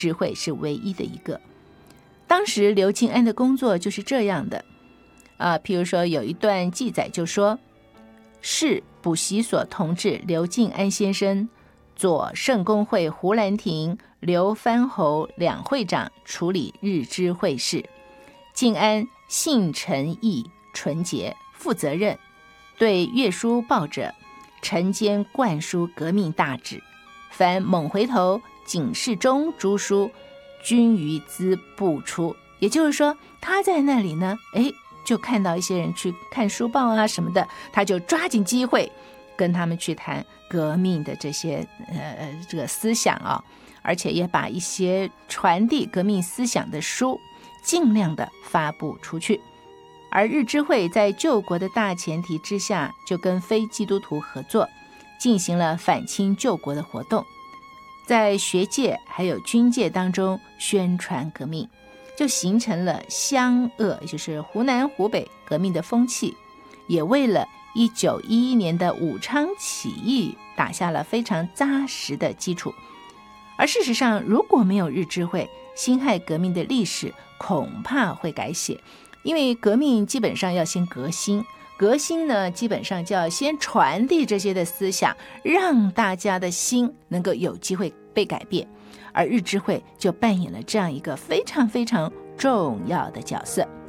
智慧是唯一的一个。当时刘敬安的工作就是这样的譬如说有一段记载就说，是补习所同志刘敬安先生，左圣公会胡兰亭、刘藩侯两会长处理日知会事。敬安性诚义纯洁，负责任，对阅书报者晨间灌输革命大旨，凡猛回头、警示中诸书均于兹不出。也就是说，他在那里呢，就看到一些人去看书报啊什么的，他就抓紧机会跟他们去谈革命的这些这个思想而且也把一些传递革命思想的书尽量的发布出去。而日知会在救国的大前提之下，就跟非基督徒合作，进行了反清救国的活动，在学界还有军界当中宣传革命，就形成了湘鄂，也就是湖南湖北革命的风气，也为了1911年的武昌起义打下了非常扎实的基础。而事实上，如果没有日知会，辛亥革命的历史恐怕会改写，因为革命基本上要先革新，革新呢基本上就要先传递这些的思想，让大家的心能够有机会被改变，而日知会就扮演了这样一个非常非常重要的角色。